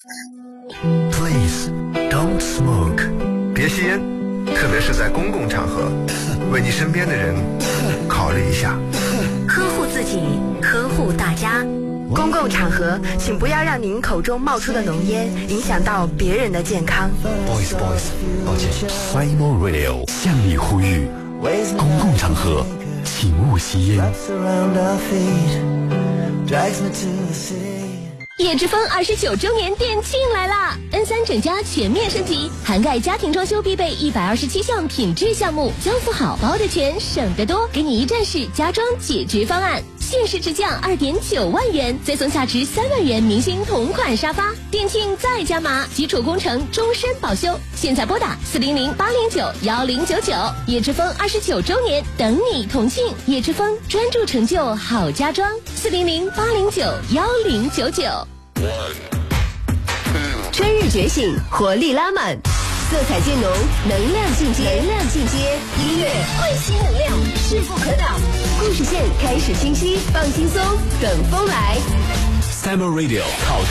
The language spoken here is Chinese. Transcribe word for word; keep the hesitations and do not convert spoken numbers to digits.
Please don't smoke， 别吸烟，特别是在公共场合，为你身边的人考虑一下。 呵护自己，呵护大家。公共场合，请不要让您口中冒出的浓烟影响到别人的健康。 Boys boys， 抱歉。 Fimo Radio 向你呼吁：公共场合请勿吸烟。 叶之峰二十九周年店庆来啦 ！N 三 整家全面升级，涵盖家庭装修必备一百二十七项品质项目，交付好，包得全，省得多，给你一站式家装解决方案。限时直降二点九万元，再送价值三万元明星同款沙发。店庆再加码，基础工程终身保修。现在拨打四零零八零九幺零九九，叶之峰二十九周年等你同庆。叶之峰专注成就好家装，四零零八零九幺零九九。 春日觉醒，活力拉满，色彩渐浓，能量进阶，能量进阶，音乐会吸能量，势不可挡。故事线开始清晰，放轻松，等风来。 Fimo Radio 考